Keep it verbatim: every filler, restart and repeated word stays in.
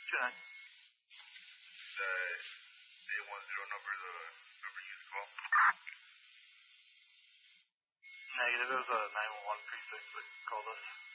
Check. The eight one zero number, the number you used to call? Negative, it was a nine one one precinct that called us.